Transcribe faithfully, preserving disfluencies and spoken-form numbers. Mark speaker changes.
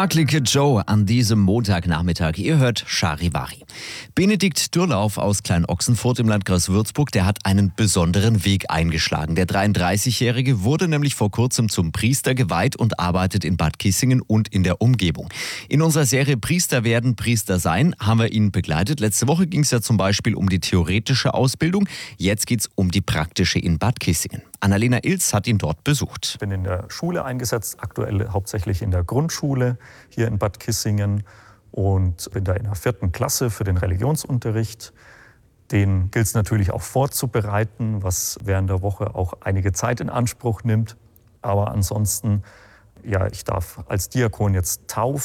Speaker 1: Ugly Kid Joe an diesem Montagnachmittag. Ihr hört Charivari. Benedikt Dürlauf aus Klein-Ochsenfurt im Landkreis Würzburg, der hat einen besonderen Weg eingeschlagen. Der dreiunddreißigjährige wurde nämlich vor kurzem zum Priester geweiht und arbeitet in Bad Kissingen und in der Umgebung. In unserer Serie Priester werden, Priester sein haben wir ihn begleitet. Letzte Woche ging es ja zum Beispiel um die theoretische Ausbildung. Jetzt geht es um die praktische in Bad Kissingen. Annalena Ilz hat ihn dort besucht.
Speaker 2: Ich bin in der Schule eingesetzt, aktuell hauptsächlich in der Grundschule hier in Bad Kissingen und bin da in der vierten Klasse für den Religionsunterricht. Den gilt es natürlich auch vorzubereiten, was während der Woche auch einige Zeit in Anspruch nimmt. Aber ansonsten, ja, ich darf als Diakon jetzt taufen.